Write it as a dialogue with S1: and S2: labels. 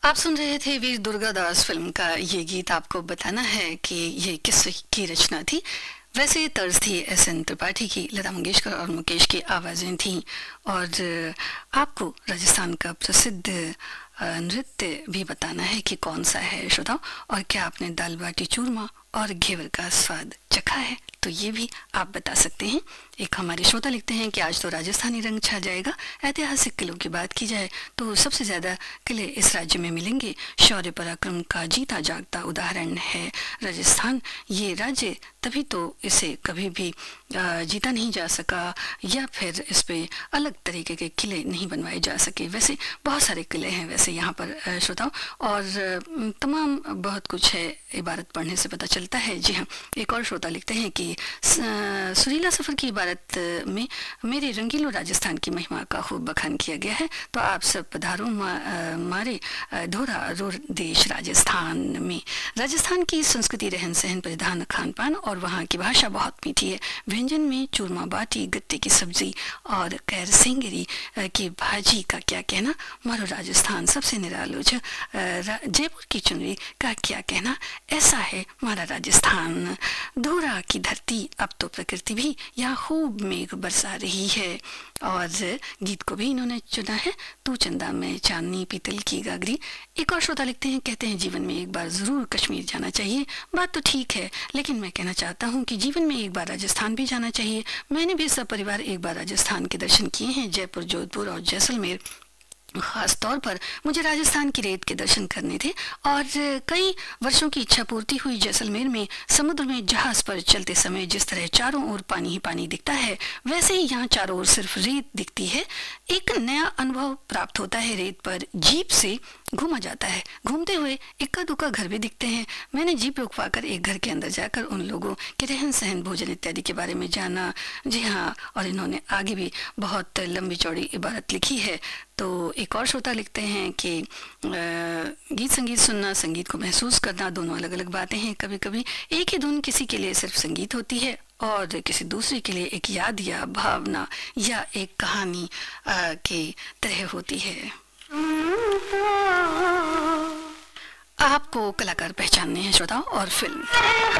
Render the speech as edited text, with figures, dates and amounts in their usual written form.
S1: आप सुन रहे थे वीर दुर्गादास फिल्म का ये गीत। आपको बताना है कि ये किस की रचना थी। वैसे तर्ज थी एस.एन. त्रिपाठी की, लता मंगेशकर और मुकेश की आवाज़ें थीं। और आपको राजस्थान का प्रसिद्ध नृत्य भी बताना है कि कौन सा है श्रोताओं। और क्या आपने दाल बाटी चूरमा और घेवर का स्वाद चखा है, तो ये भी आप बता सकते हैं। एक हमारे श्रोता लिखते हैं कि आज तो राजस्थानी रंग छा जाएगा। ऐतिहासिक किलों की बात की जाए तो सबसे ज़्यादा किले इस राज्य में मिलेंगे। शौर्य पराक्रम का जीता जागता उदाहरण है राजस्थान। ये राज्य तभी तो इसे कभी भी जीता नहीं जा सका, या फिर इस पे अलग तरीके के किले नहीं बनवाए जा सके। वैसे बहुत सारे किले हैं वैसे यहाँ पर श्रोताओं, और तमाम बहुत कुछ है, इबारत पढ़ने से पता चलता है। जी हाँ, एक और श्रोता लिखते हैं कि सुरीला सफ़र की इबारत में मेरे रंगीलो राजस्थान की महिमा का खूब बखान किया गया है। तो आप सब पधारो मारे धोरा रोर देश राजस्थान में। राजस्थान की संस्कृति, रहन सहन, परिधान, खान पान और वहाँ की भाषा बहुत मीठी है। व्यंजन में चूरमा बाटी, गट्टे की सब्जी और कैर सिंगरी की भाजी का क्या कहना। मारो राजस्थान सबसे निरालो छ। जयपुर की चुनरी का क्या कहना। ऐसा है हमारा राजस्थान। धोरा की धरती, अब तो प्रकृति भी यहाँ खूब मेघ बरसा रही है। और गीत को भी इन्होंने चुना है, तू चंदा में चांदनी पीतल की गागरी। एक और श्रोता लिखते हैं, कहते हैं जीवन में एक बार जरूर कश्मीर जाना चाहिए। बात तो ठीक है, लेकिन मैं कहना चाहता हूँ कि जीवन में एक बार राजस्थान भी जाना चाहिए। मैंने भी सब परिवार एक बार राजस्थान के दर्शन किए हैं, जयपुर, जोधपुर और जैसलमेर। खास तौर पर मुझे राजस्थान की रेत के दर्शन करने थे, और कई वर्षों की इच्छा पूर्ति हुई। जैसलमेर में समुद्र में जहाज पर चलते समय जिस तरह चारों ओर पानी ही पानी दिखता है, वैसे ही यहाँ चारों ओर सिर्फ रेत दिखती है। एक नया अनुभव प्राप्त होता है। रेत पर जीप से घूमा जाता है, घूमते हुए इक्का दुक्का घर भी दिखते हैं। मैंने जीप रुकवाकर एक घर के अंदर जाकर उन लोगों के रहन सहन, भोजन इत्यादि के बारे में जाना। जी हाँ, और इन्होंने आगे भी बहुत लंबी चौड़ी इबारत लिखी है। तो एक और श्रोता लिखते हैं कि गीत संगीत सुनना, संगीत को महसूस करना, दोनों अलग अलग बातें हैं। कभी कभी एक ही धुन किसी के लिए सिर्फ संगीत होती है और किसी दूसरे के लिए एक याद या भावना या एक कहानी की तरह होती है। आपको कलाकार पहचानने हैं श्रोताओं, और फिल्म